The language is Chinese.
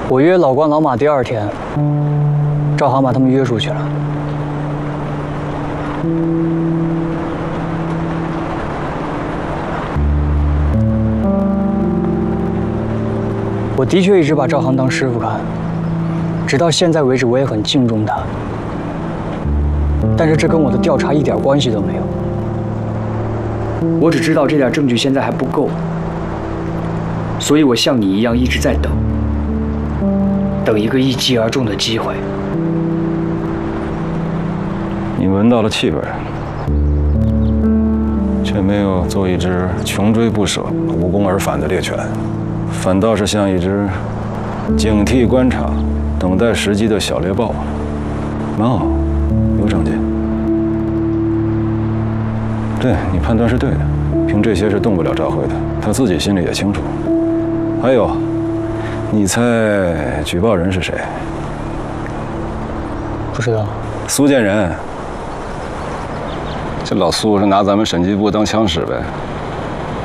我约老关老马第2天，赵航把他们约出去了。我的确一直把赵航当师傅看，直到现在为止，我也很敬重他。但是这跟我的调查一点关系都没有。我只知道这点证据现在还不够，所以我像你一样一直在等，等一个一击而中的机会。 你闻到了气味，却没有做一只穷追不舍、无功而返的猎犬，反倒是像一只警惕观察、等待时机的小猎豹，蛮好，有长进。对，你判断是对的，凭这些是动不了赵辉的，他自己心里也清楚。还有，你猜举报人是谁？ 不知道。 苏建仁。这老苏是拿咱们审计部当枪使呗。